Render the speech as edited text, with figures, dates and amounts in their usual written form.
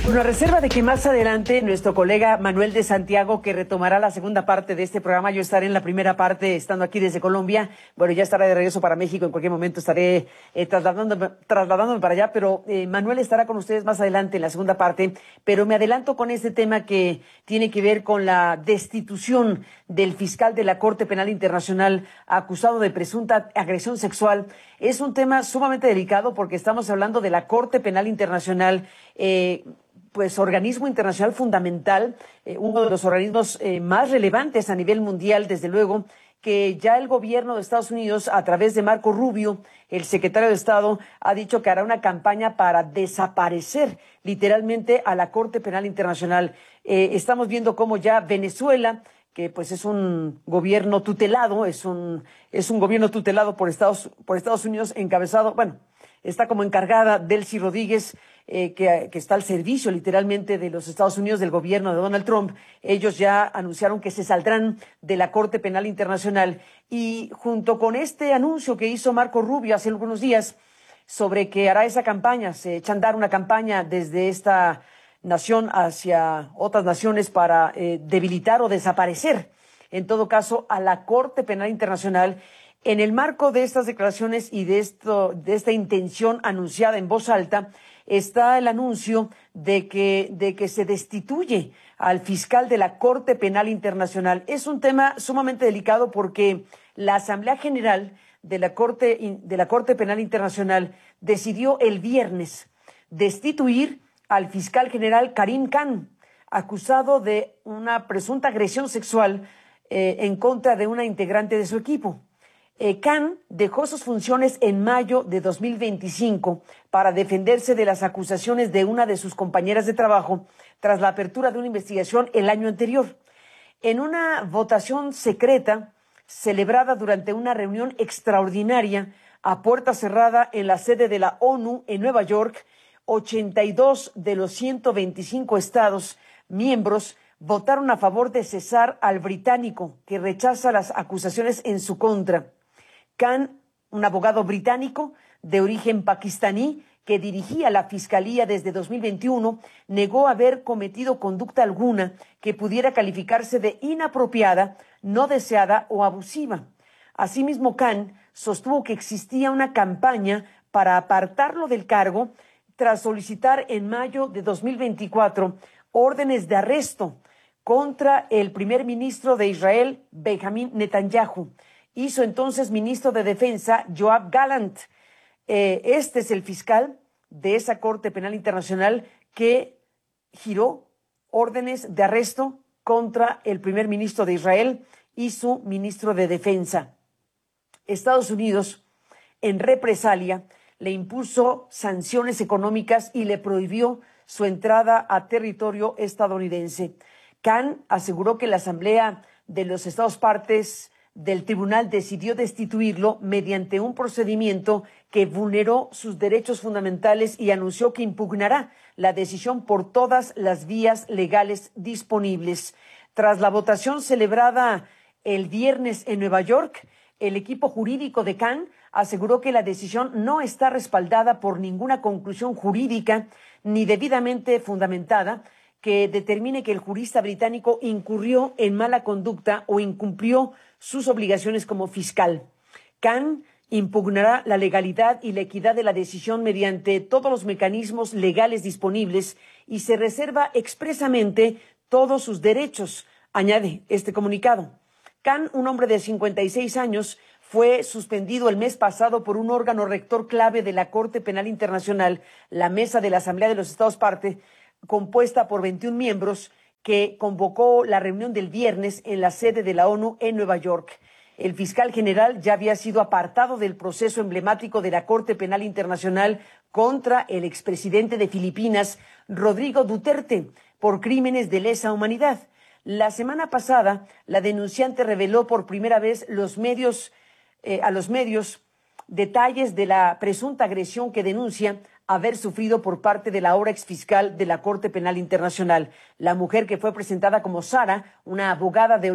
Bueno, a reserva de que más adelante nuestro colega Manuel de Santiago, que retomará la segunda parte de este programa, yo estaré en la primera parte estando aquí desde Colombia. Bueno, ya estará de regreso para México, en cualquier momento estaré trasladándome para allá, pero Manuel estará con ustedes más adelante en la segunda parte. Pero me adelanto con este tema que tiene que ver con la destitución del fiscal de la Corte Penal Internacional acusado de presunta agresión sexual. Es un tema sumamente delicado porque estamos hablando de la Corte Penal Internacional, pues organismo internacional fundamental, uno de los organismos más relevantes a nivel mundial, desde luego, que ya el gobierno de Estados Unidos, a través de Marco Rubio, el secretario de Estado, ha dicho que hará una campaña para desaparecer literalmente a la Corte Penal Internacional. Estamos viendo cómo ya Venezuela, que pues es un gobierno tutelado, es un gobierno tutelado por Estados Unidos, encabezado, bueno, está como encargada Delcy Rodríguez, que está al servicio literalmente de los Estados Unidos, del gobierno de Donald Trump. Ellos ya anunciaron que se saldrán de la Corte Penal Internacional, y junto con este anuncio que hizo Marco Rubio hace algunos días sobre que hará esa campaña, se echa a andar una campaña desde esta nación hacia otras naciones para debilitar o desaparecer, en todo caso, a la Corte Penal Internacional. En el marco de estas declaraciones y de esta intención anunciada en voz alta, está el anuncio de que se destituye al fiscal de la Corte Penal Internacional. Es un tema sumamente delicado porque la Asamblea General de la Corte Penal Internacional decidió el viernes destituir al fiscal general Karim Khan, acusado de una presunta agresión sexual en contra de una integrante de su equipo. Khan dejó sus funciones en mayo de 2025 para defenderse de las acusaciones de una de sus compañeras de trabajo tras la apertura de una investigación el año anterior. En una votación secreta celebrada durante una reunión extraordinaria a puerta cerrada en la sede de la ONU en Nueva York, 82 de los 125 estados miembros votaron a favor de cesar al británico, que rechaza las acusaciones en su contra. Khan, un abogado británico de origen pakistaní que dirigía la fiscalía desde 2021, negó haber cometido conducta alguna que pudiera calificarse de inapropiada, no deseada o abusiva. Asimismo, Khan sostuvo que existía una campaña para apartarlo del cargo tras solicitar en mayo de 2024 órdenes de arresto contra el primer ministro de Israel, Benjamín Netanyahu, y su entonces ministro de Defensa, Yoav Gallant. Este es el fiscal de esa Corte Penal Internacional que giró órdenes de arresto contra el primer ministro de Israel y su ministro de Defensa. Estados Unidos, en represalia, le impuso sanciones económicas y le prohibió su entrada a territorio estadounidense. Khan aseguró que la Asamblea de los Estados partes del tribunal decidió destituirlo mediante un procedimiento que vulneró sus derechos fundamentales y anunció que impugnará la decisión por todas las vías legales disponibles. Tras la votación celebrada el viernes en Nueva York, el equipo jurídico de Khan aseguró que la decisión no está respaldada por ninguna conclusión jurídica ni debidamente fundamentada que determine que el jurista británico incurrió en mala conducta o incumplió sus obligaciones como fiscal. Khan impugnará la legalidad y la equidad de la decisión mediante todos los mecanismos legales disponibles y se reserva expresamente todos sus derechos, añade este comunicado. Khan, un hombre de 56 años, fue suspendido el mes pasado por un órgano rector clave de la Corte Penal Internacional, la Mesa de la Asamblea de los Estados Partes, compuesta por 21 miembros, que convocó la reunión del viernes en la sede de la ONU en Nueva York. El fiscal general ya había sido apartado del proceso emblemático de la Corte Penal Internacional contra el expresidente de Filipinas, Rodrigo Duterte, por crímenes de lesa humanidad. La semana pasada, la denunciante reveló por primera vez a los medios detalles de la presunta agresión que denuncia haber sufrido por parte de la ahora exfiscal de la Corte Penal Internacional. La mujer, que fue presentada como Sara, una abogada de